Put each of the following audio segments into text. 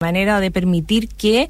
manera de permitir que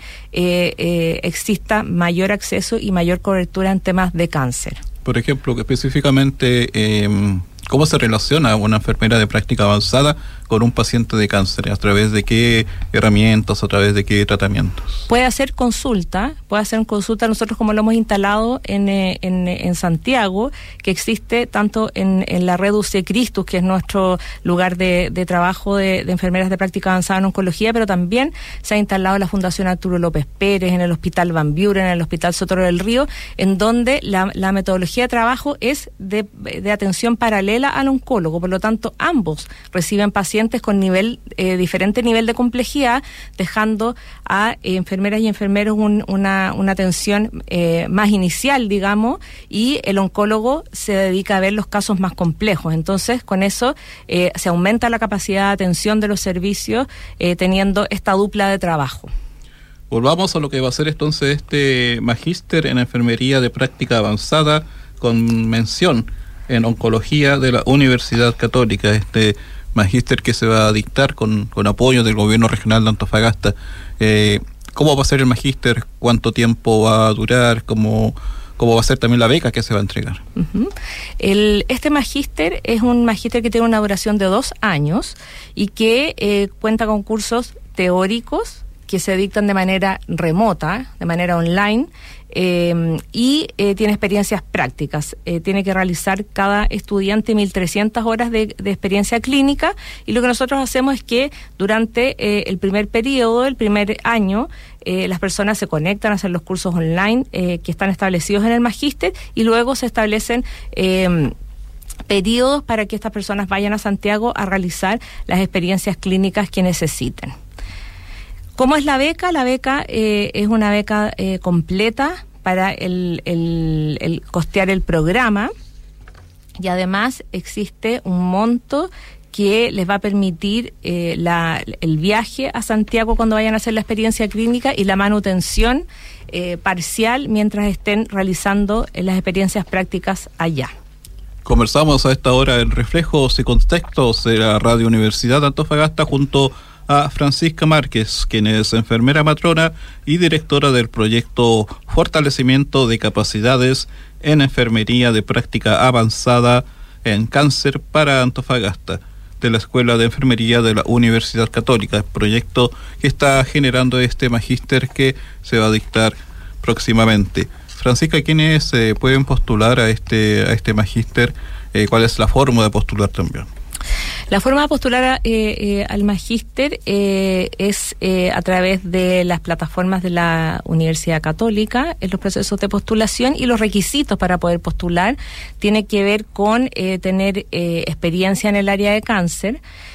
exista mayor acceso y mayor cobertura en temas de cáncer. Por ejemplo, que específicamente, ¿cómo se relaciona una enfermera de práctica avanzada con un paciente de cáncer? ¿A través de qué herramientas, a través de qué tratamientos? Puede hacer consulta. Nosotros como lo hemos instalado en Santiago, que existe tanto en la red UC Christus, que es nuestro lugar de trabajo de enfermeras de práctica avanzada en oncología, pero también se ha instalado en la Fundación Arturo López Pérez, en el Hospital Van Buren, en el Hospital Sotero del Río, en donde la metodología de trabajo es de atención paralela al oncólogo. Por lo tanto, ambos reciben pacientes con diferente nivel de complejidad, dejando a enfermeras y enfermeros una atención más inicial, digamos, y el oncólogo se dedica a ver los casos más complejos. Entonces, con eso se aumenta la capacidad de atención de los servicios, teniendo esta dupla de trabajo. Volvamos a lo que va a ser entonces este magíster en enfermería de práctica avanzada con mención en oncología de la Universidad Católica, este magíster que se va a dictar con apoyo del gobierno regional de Antofagasta. ¿Cómo va a ser el magíster? ¿Cuánto tiempo va a durar? ¿Cómo va a ser también la beca que se va a entregar? Uh-huh. Este magíster es un magíster que tiene una duración de 2 años y que cuenta con cursos teóricos que se dictan de manera remota, de manera online, y tiene experiencias prácticas. Tiene que realizar cada estudiante 1.300 horas de experiencia clínica, y lo que nosotros hacemos es que durante el primer periodo, el primer año, las personas se conectan a hacer los cursos online que están establecidos en el magíster, y luego se establecen periodos para que estas personas vayan a Santiago a realizar las experiencias clínicas que necesiten. ¿Cómo es la beca? La beca es una beca completa para el costear el programa, y además existe un monto que les va a permitir el viaje a Santiago cuando vayan a hacer la experiencia clínica y la manutención parcial mientras estén realizando las experiencias prácticas allá. Conversamos a esta hora en Reflejos y Contextos de la Radio Universidad de Antofagasta junto a Francisca Márquez, quien es enfermera matrona y directora del proyecto Fortalecimiento de Capacidades en Enfermería de Práctica Avanzada en Cáncer para Antofagasta, de la Escuela de Enfermería de la Universidad Católica, el proyecto que está generando este magíster que se va a dictar próximamente. Francisca, ¿quiénes pueden postular a este magíster? ¿Cuál es la forma de postular también? La forma de postular al magíster es a través de las plataformas de la Universidad Católica, en los procesos de postulación, y los requisitos para poder postular tiene que ver con tener experiencia en el área de cáncer,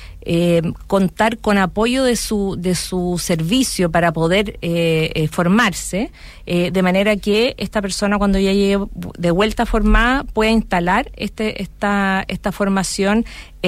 contar con apoyo de su servicio para poder formarse, de manera que esta persona, cuando ya llegue de vuelta formada, pueda instalar esta formación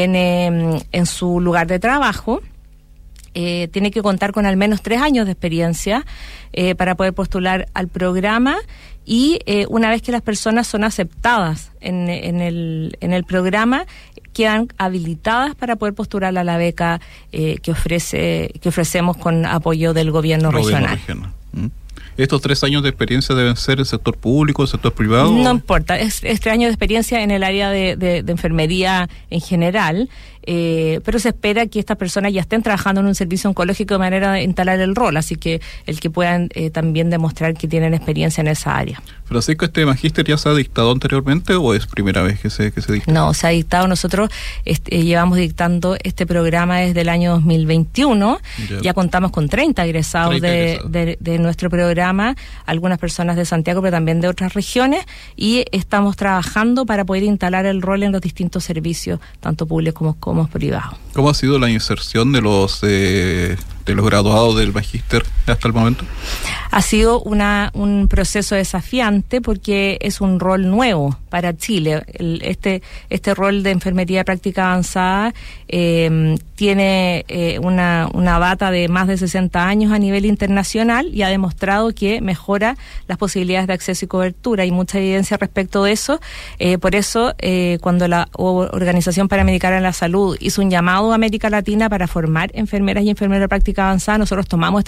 en su lugar de trabajo. Tiene que contar con al menos 3 años de experiencia para poder postular al programa, y una vez que las personas son aceptadas en el programa, quedan habilitadas para poder postular a la beca que ofrecemos con apoyo del gobierno regional. ¿Estos 3 años de experiencia deben ser el sector público, el sector privado? No importa, es 3 años de experiencia en el área de enfermería en general, pero se espera que estas personas ya estén trabajando en un servicio oncológico de manera de instalar el rol, así que el que puedan también demostrar que tienen experiencia en esa área. Francisco, ¿este magíster ya se ha dictado anteriormente o es primera vez que se dicta? No, se ha dictado. Nosotros llevamos dictando este programa desde el año 2021. Ya contamos con 30 egresados de nuestro programa, algunas personas de Santiago, pero también de otras regiones, y estamos trabajando para poder instalar el rol en los distintos servicios, tanto públicos como privados. ¿Cómo ha sido la inserción de los graduados del magíster hasta el momento? Ha sido un proceso desafiante porque es un rol nuevo para Chile. Este rol de enfermería de práctica avanzada tiene una data de más de 60 años a nivel internacional y ha demostrado que mejora las posibilidades de acceso y cobertura. Hay mucha evidencia respecto de eso. Por eso, cuando la Organización Panamericana de la Salud hizo un llamado a América Latina para formar enfermeras y enfermeros de práctica biomédica avanzada, nosotros tomamos